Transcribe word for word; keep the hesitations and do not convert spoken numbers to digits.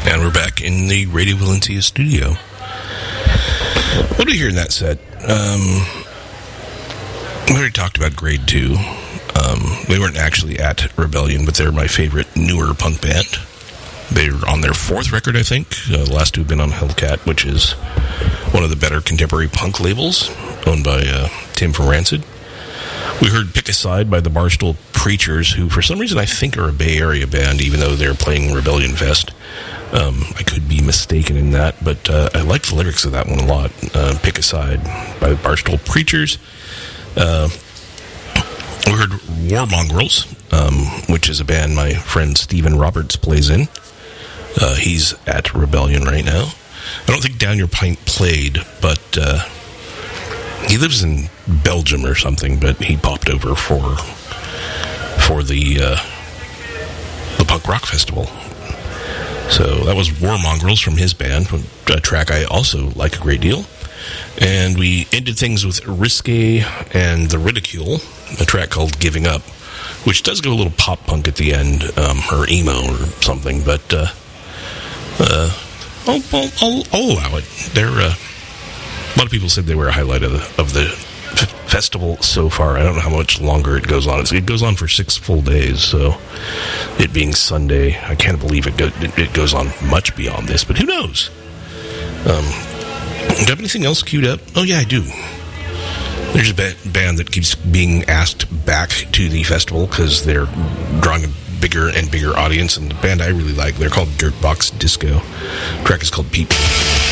And we're back in the Radio Valencia studio. What do we hear in that set? Um, we already talked about Grade two. Um, they weren't actually at Rebellion, but they're my favorite newer punk band. They're on their fourth record, I think. Uh, the last two have been on Hellcat, which is one of the better contemporary punk labels, owned by uh, Tim from Rancid. We heard Pick a Side by the Barstool Preachers, who for some reason I think are a Bay Area band, even though they're playing Rebellion Fest. Um, I could be mistaken in that, but uh, I like the lyrics of that one a lot. Uh, Pick a Side by the Barstool Preachers. Uh, we heard War Mongrels, um, which is a band my friend Stephen Roberts plays in. Uh, he's at Rebellion right now. I don't think Down Your Pint played, but uh, he lives in Belgium or something, but he popped over for for the uh, the punk rock festival. So that was War Mongrels from his band, a track I also like a great deal. And we ended things with Risque and The Ridicule, a track called Giving Up, which does go a little pop punk at the end, um, or emo or something, but uh, uh, I'll, I'll, I'll, I'll allow it. They're, uh, a lot of people said they were a highlight of the, of the f- festival so far. I don't know how much longer it goes on. It's, it goes on for six full days, so it being Sunday, I can't believe it, go, it, it goes on much beyond this, but who knows? Um, do you have anything else queued up? Oh, yeah, I do. There's a ba- band that keeps being asked back to the festival because they're drawing a bigger and bigger audience, and the band I really like, they're called Dirtbox Disco. The track is called People.